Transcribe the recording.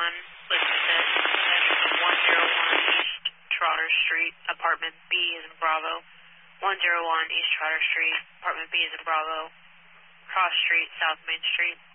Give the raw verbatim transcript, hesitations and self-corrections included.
one, listen to one zero one East Trotter Street, apartment B is in Bravo. one zero one East Trotter Street, apartment B is in Bravo. Cross Street, South Main Street.